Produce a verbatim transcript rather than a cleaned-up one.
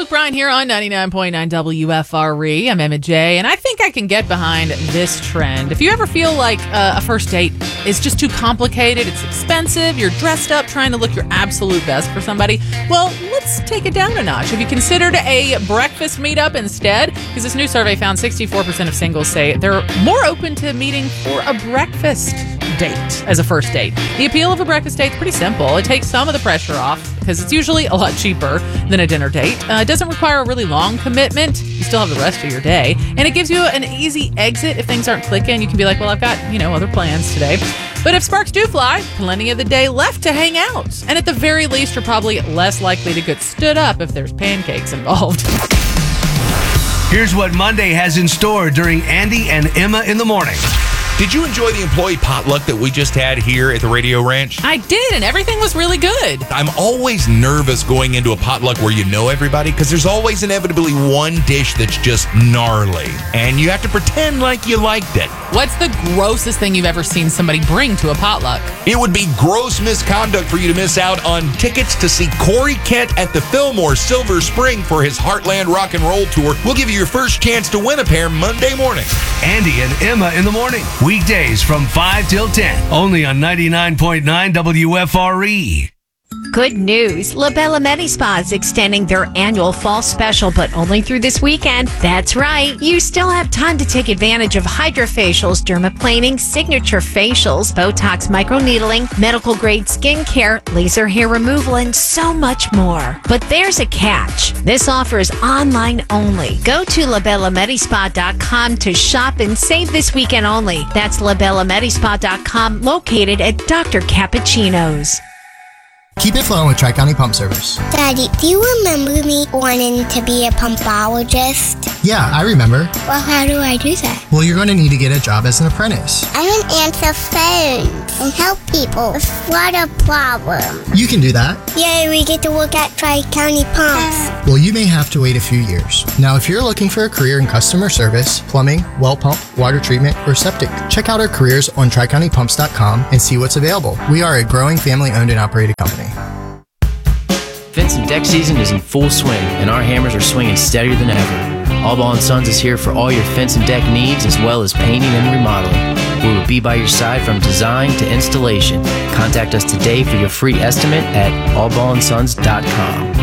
Luke Bryan here on ninety-nine point nine W F R E. I'm Emma J, and I think I can get behind this trend. If you ever feel like uh, a first date is just too complicated, it's expensive, you're dressed up trying to look your absolute best for somebody, well, let's take it down a notch. Have you considered a breakfast meetup instead? Because this new survey found sixty-four percent of singles say they're more open to meeting for a breakfast date as a first date. The appeal of a breakfast date is pretty simple. It takes some of the pressure off because it's usually a lot cheaper than a dinner date. Uh, it doesn't require a really long commitment. You still have the rest of your day. And it gives you an easy exit if things aren't clicking. You can be like, well, I've got, you know, other plans today. But if sparks do fly, plenty of the day left to hang out. And at the very least, you're probably less likely to get stood up if there's pancakes involved. Here's what Monday has in store during Andy and Emma in the Morning. Did you enjoy the employee potluck that we just had here at the Radio Ranch? I did, and everything was really good. I'm always nervous going into a potluck where you know everybody because there's always inevitably one dish that's just gnarly, and you have to pretend like you liked it. What's the grossest thing you've ever seen somebody bring to a potluck? It would be gross misconduct for you to miss out on tickets to see Corey Kent at the Fillmore Silver Spring for his Heartland Rock and Roll Tour. We'll give you your first chance to win a pair Monday morning. Andy and Emma in the Morning. Weekdays from five till ten. Only on ninety-nine point nine W F R E. Good news. La Bella Medi Spa is extending their annual fall special, but only through this weekend. That's right. You still have time to take advantage of hydrofacials, dermaplaning, signature facials, Botox microneedling, medical grade skincare, laser hair removal, and so much more. But there's a catch. This offer is online only. Go to la bella medi spa dot com to shop and save this weekend only. That's la bella medi spa dot com, located at Doctor Cappuccino's. Keep it flowing with Tri-County Pump Service. Daddy, do you remember me wanting to be a pumpologist? Yeah, I remember. Well, how do I do that? Well, you're going to need to get a job as an apprentice. I want to answer phones and help people with water problems. You can do that. Yay, we get to work at Tri-County Pumps. Well, you may have to wait a few years. Now, if you're looking for a career in customer service, plumbing, well pump, water treatment, or septic, check out our careers on tri county pumps dot com and see what's available. We are a growing family-owned and operated company. Fence and deck season is in full swing, and our hammers are swinging steadier than ever. Allball and Sons is here for all your fence and deck needs, as well as painting and remodeling. We will be by your side from design to installation. Contact us today for your free estimate at all ball and sons dot com.